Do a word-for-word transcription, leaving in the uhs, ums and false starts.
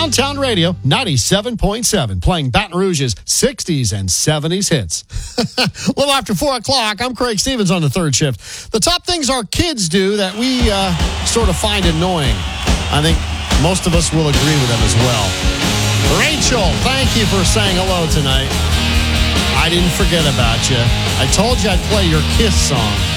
Downtown Radio ninety-seven point seven, playing Baton Rouge's sixties and seventies hits. A little after four o'clock, I'm Craig Stevens on the third shift. The top things our kids do that we uh, sort of find annoying. I think most of us will agree with them as well. Rachel, thank you for saying hello tonight. I didn't forget about you. I told you I'd play your Kiss song.